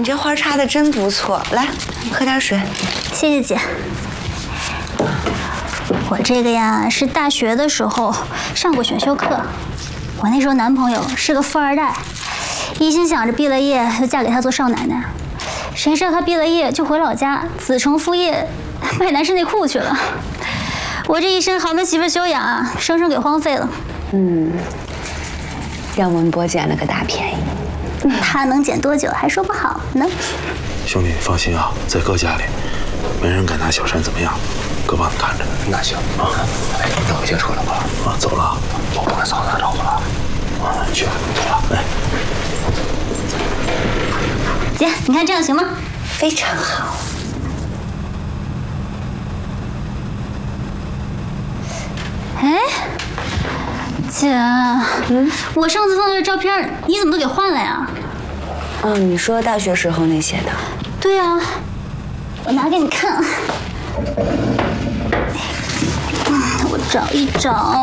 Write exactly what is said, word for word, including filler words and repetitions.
你这花插的真不错，来，喝点水。 谢谢姐。我这个呀，是大学的时候上过选修课。我那时候男朋友是个富二代，一心想着毕了业就嫁给他做少奶奶。谁知道他毕了业就回老家子承父业，卖男士内裤去了。我这一身豪门媳妇修养啊，生生给荒废了。 嗯，让文博捡了个大便宜。 他能捡多久还说不好呢。 兄弟，你放心啊，在哥家里，没人敢拿小山怎么样，哥帮你看着。 那行啊，哎，那我先撤了吧。 啊，走了。 我不跟嫂子打招呼了。 啊，去吧，走了。哎， 姐，你看这样行吗？ 非常好。 哎，姐，嗯，我上次放的照片，你怎么都给换了呀？ 哦，你说大学时候那些的？ 对啊，我拿给你看。我找一找。